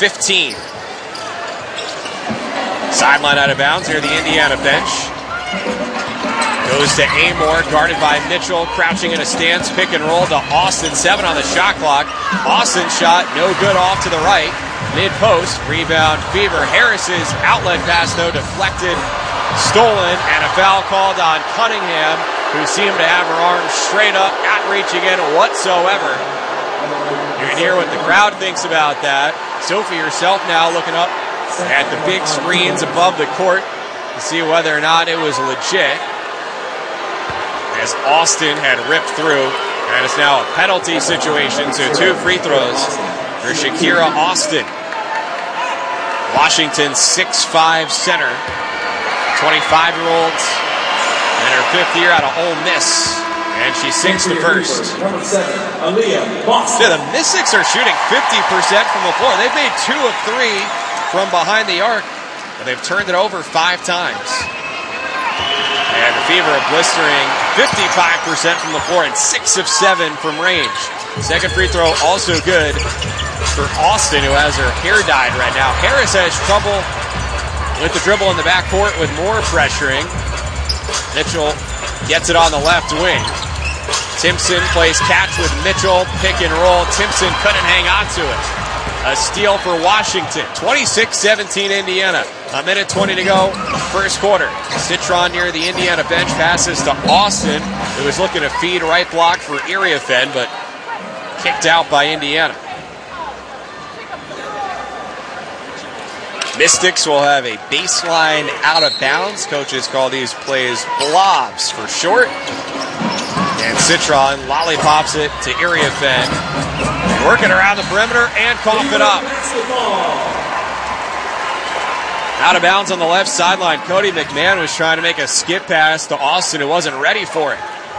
15. Sideline out of bounds near the Indiana bench. Goes to Amor, guarded by Mitchell, crouching in a stance, pick and roll to Austin, 7 on the shot clock. Austin shot, no good, off to the right. Mid-post, rebound, Fever. Harris's outlet pass, though, deflected, stolen, and a foul called on Cunningham, who seemed to have her arms straight up, not reaching in whatsoever. You can hear what the crowd thinks about that. Sophie herself now looking up at the big screens above the court to see whether or not it was legit, as Austin had ripped through, and it's now a penalty situation, so 2 free throws for Shakira Austin. Washington's 6'5" center, 25-year-old, in her 5th year out of Ole Miss, and she sinks the first. The Mystics are shooting 50% from the floor. They've made 2 of 3 from behind the arc, and they've turned it over 5 times. And the Fever a blistering 55% from the floor and 6 of 7 from range. Second free throw also good for Austin, who has her hair dyed right now. Harris has trouble with the dribble in the backcourt with more pressuring. Mitchell gets it on the left wing. Timpson plays catch with Mitchell, pick and roll. Timpson couldn't hang on to it. A steal for Washington. 26-17 Indiana. A minute 20 to go, first quarter. Citron near the Indiana bench passes to Austin, who was looking to feed right block for Iriafen, but kicked out by Indiana. Mystics will have a baseline out of bounds. Coaches call these plays blobs for short. And Citron lollipops it to Iriafen. Working around the perimeter and cough it up. Out of bounds on the left sideline. Cody McMahon was trying to make a skip pass to Austin, who wasn't ready for it.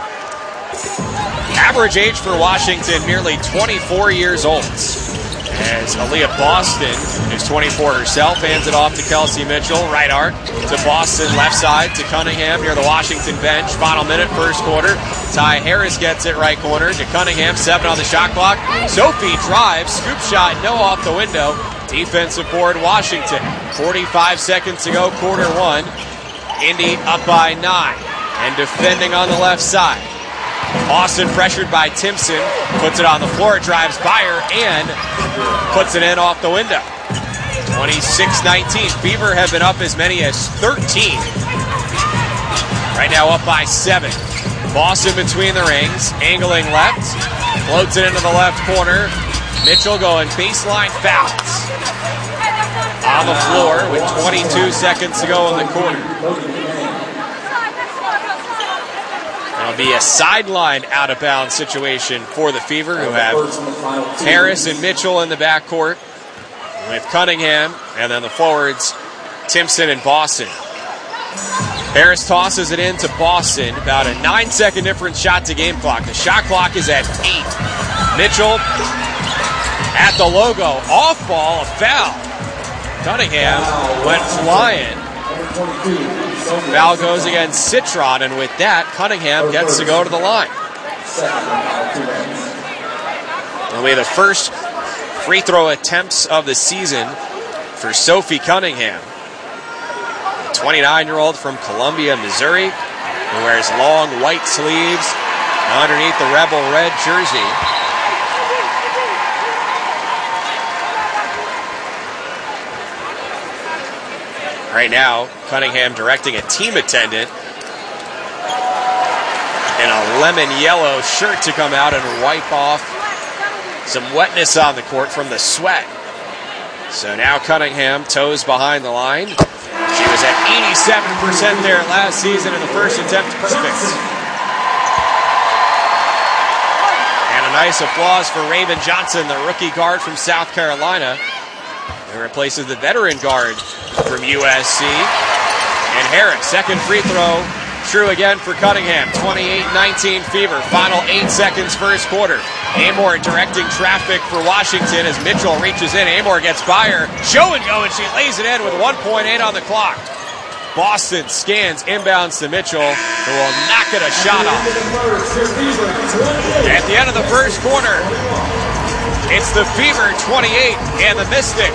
Average age for Washington, nearly 24 years old. As Aaliyah Boston, who's 24 herself, hands it off to Kelsey Mitchell. Right arc to Boston, left side to Cunningham near the Washington bench. Final minute, first quarter. Ty Harris gets it right corner to Cunningham, 7 on the shot clock. Sophie drives, scoop shot, no off the window. Defensive board, Washington. 45 seconds to go, quarter 1. Indy up by 9. And defending on the left side. Austin pressured by Timpson, puts it on the floor, drives by her, and puts it in off the window. 26-19. Fever have been up as many as 13. Right now up by 7. Boston between the rings, angling left, floats it into the left corner. Mitchell going baseline fouls. On the floor with 22 seconds to go in the quarter. It'll be a sideline out-of-bounds situation for the Fever, who have Harris and Mitchell in the backcourt with Cunningham, and then the forwards, Timpson and Boston. Harris tosses it into Boston. About a 9-second difference shot to game clock. The shot clock is at 8. Mitchell at the logo. Off ball, a foul. Cunningham went flying. Foul goes against Citron, and with that, Cunningham gets to go to the line. It'll be the first free throw attempts of the season for Sophie Cunningham. A 29-year-old from Columbia, Missouri, who wears long white sleeves underneath the Rebel red jersey. Right now, Cunningham directing a team attendant in a lemon yellow shirt to come out and wipe off some wetness on the court from the sweat. So now Cunningham toes behind the line. She was at 87% there last season in the first attempt, perfect. And a nice applause for Raven Johnson, the rookie guard from South Carolina, who replaces the veteran guard from USC. And Harris, second free throw, true again for Cunningham. 28-19 Fever, final 8 seconds first quarter. Amor directing traffic for Washington as Mitchell reaches in. Amor gets by her, show and go, and she lays it in with 1.8 on the clock. Boston scans inbounds to Mitchell, who will not get a shot off. At the end of the first quarter, it's the Fever 28 and the Mystics